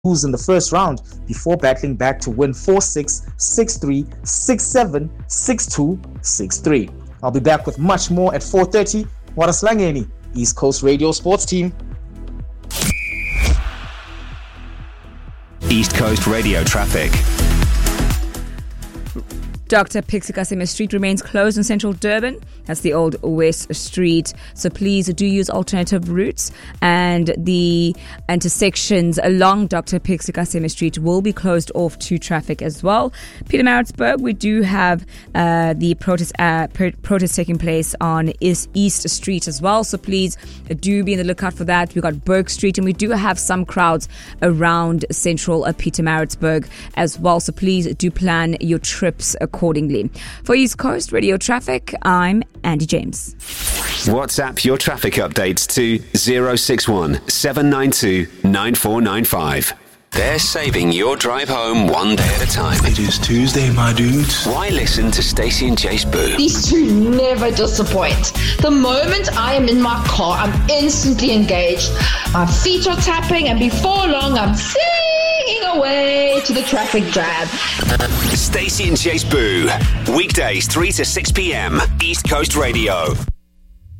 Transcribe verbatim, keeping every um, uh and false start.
lose in the first round before battling back to win four six, six three, six seven, six two, six three. I'll be back with much more at four thirty. Waraslangeni, East Coast Radio Sports Team. East Coast Radio traffic. Doctor Pixie Kaseme Street remains closed in central Durban. That's the old West Street. So please do use alternative routes. And the intersections along Doctor Pixie Kaseme Street will be closed off to traffic as well. Pietermaritzburg, we do have uh, the protest uh, pro- protest taking place on East, East Street as well. So please do be on the lookout for that. We've got Burke Street, and we do have some crowds around central uh, Pietermaritzburg as well. So please do plan your trips accordingly. Accordingly. For East Coast Radio Traffic, I'm Andy James. WhatsApp your traffic updates to zero six one, seven nine two, nine four nine five. They're saving your drive home one day at a time. It is Tuesday, my dudes. Why listen to Stacey and Jace Boo? These two never disappoint. The moment I am in my car, I'm instantly engaged. My feet are tapping, and before long, I'm singing away to the traffic jam. Stacey and Jace Boo. Weekdays three to six p.m. East Coast Radio.